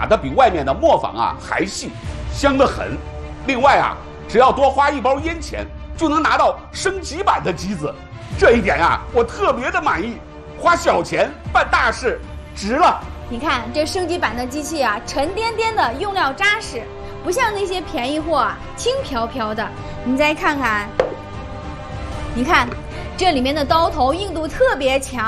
打得比外面的磨坊啊还细，香得很。另外啊，只要多花1包烟钱，就能拿到升级版的机子，这一点呀，我特别的满意。花小钱办大事，值了。 你看这升级版的机器啊，沉甸甸的，用料扎实，不像那些便宜货啊，轻飘飘的。你再看看，你看这里面的刀头硬度特别强，